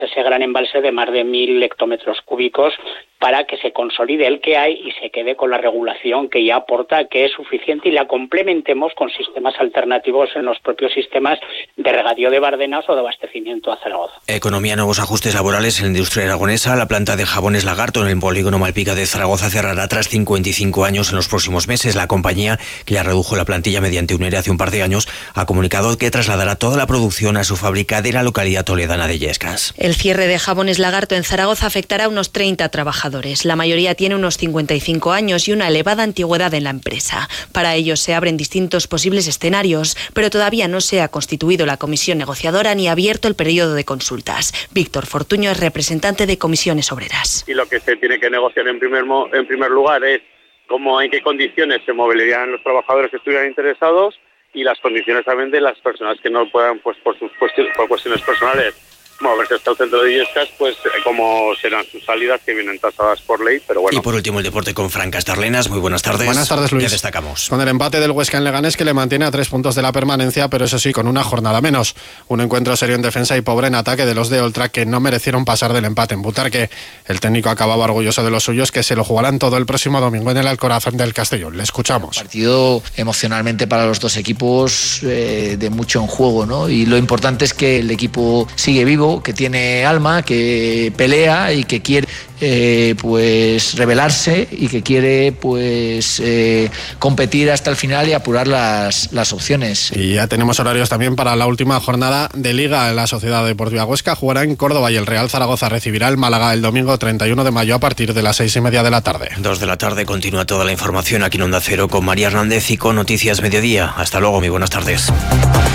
ese gran embalse de más de 1.000 hectómetros cúbicos para que se consolide el que hay y se quede con la regulación que ya aporta, que es suficiente, y la complementemos con sistemas alternativos en los propios sistemas de regadío de Bardenas o de abastecimiento a Zaragoza. Economía, nuevos ajustes laborales en la industria aragonesa. La planta de jabones Lagarto en el polígono Malpica de Zaragoza cerrará tras 55 años en los próximos meses. La compañía, que ya redujo la plantilla mediante un ERE hace un par de años, ha comunicado que trasladará toda la producción a su fábrica de la localidad toledana de Illescas. El cierre de Jabones Lagarto en Zaragoza afectará a unos 30 trabajadores. La mayoría tiene unos 55 años y una elevada antigüedad en la empresa. Para ellos se abren distintos posibles escenarios, pero todavía no se ha constituido la comisión negociadora ni abierto el periodo de consultas. Víctor Fortuño es representante de Comisiones Obreras. Y lo que se tiene que negociar en primer lugar es cómo, en qué condiciones se movilizarían los trabajadores que estuvieran interesados y las condiciones también de las personas que no puedan, pues por cuestiones personales, moverse hasta el centro de Illescas, pues como serán sus salidas, que vienen tasadas por ley, pero bueno. Y por último el deporte con Fran Castarlenas. Muy buenas tardes. Buenas tardes, Luis. ¿Qué destacamos? Con el empate del Huesca en Leganés, que le mantiene a 3 puntos de la permanencia, pero eso sí, con una jornada menos. Un encuentro serio en defensa y pobre en ataque de los de Oltra, que no merecieron pasar del empate en Butarque. El técnico acababa orgulloso de los suyos, que se lo jugarán todo el próximo domingo en el Alcorazán del Castellón. Le escuchamos. Partido emocionalmente para los dos equipos, de mucho en juego, ¿no? Y lo importante es que el equipo sigue vivo, que tiene alma, que pelea y que quiere pues rebelarse y que quiere pues competir hasta el final y apurar las opciones. Y ya tenemos horarios también para la última jornada de Liga. La Sociedad Deportiva Huesca jugará en Córdoba y el Real Zaragoza recibirá el Málaga el domingo 31 de mayo a partir de las 6:30 de la tarde. 2 de la tarde, continúa toda la información aquí en Onda Cero con María Hernández y con Noticias Mediodía. Hasta luego, muy buenas tardes.